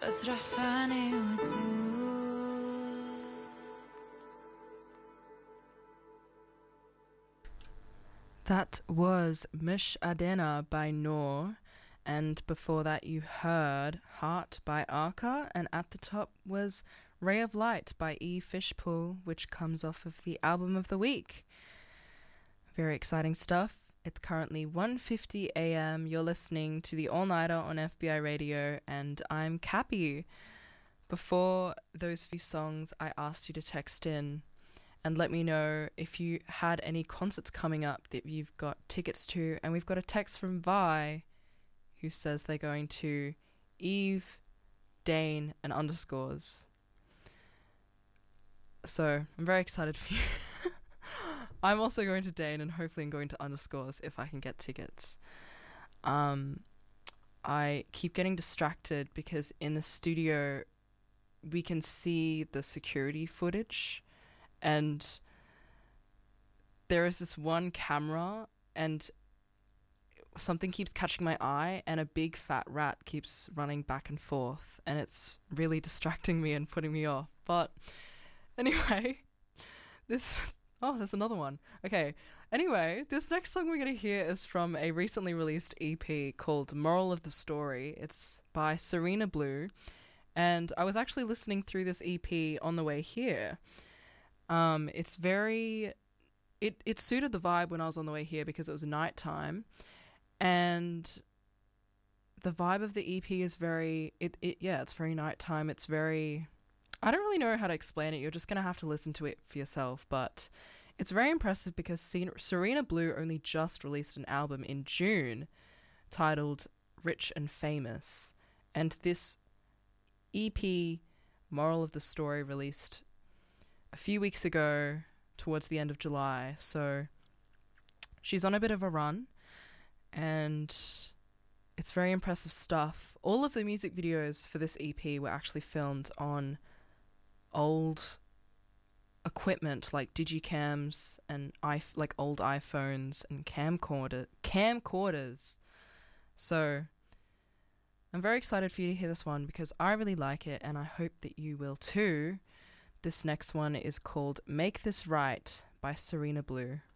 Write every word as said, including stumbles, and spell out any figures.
أسرح فاني وتوه. That was Mish Adena by Noor, and before that you heard Heart by Arca, and at the top was Ray of Light by E. Fishpool, which comes off of the album of the week. Very exciting stuff. It's currently one fifty a m. You're listening to the All Nighter on F B I Radio, and I'm Cappy. Before those few songs, I asked you to text in and let me know if you had any concerts coming up that you've got tickets to. And we've got a text from Vi, who says they're going to Eve, Dane, and Underscores. So I'm very excited for you. I'm also going to Dane, and hopefully I'm going to Underscores if I can get tickets. Um, I keep getting distracted because in the studio we can see the security footage, and there is this one camera and something keeps catching my eye, and a big fat rat keeps running back and forth, and it's really distracting me and putting me off. But anyway, this... Oh, there's another one. Okay, anyway, this next song we're going to hear is from a recently released E P called Moral of the Story. It's by Serena Blue, and I was actually listening through this E P on the way here. Um, it's very... It, it suited the vibe when I was on the way here because it was nighttime, and the vibe of the E P is very... It, it yeah, it's very nighttime. It's very... I don't really know how to explain it. You're just going to have to listen to it for yourself, but it's very impressive because Serena Blue only just released an album in June titled Rich and Famous, and this E P, Moral of the Story, released a few weeks ago towards the end of July, so she's on a bit of a run, and it's very impressive stuff. All of the music videos for this E P were actually filmed on old equipment like digicams and i like old iPhones and camcorder camcorders. So I'm very excited for you to hear this one because I really like it, and I hope that you will too. This next one is called Make This Right by Serena Blue.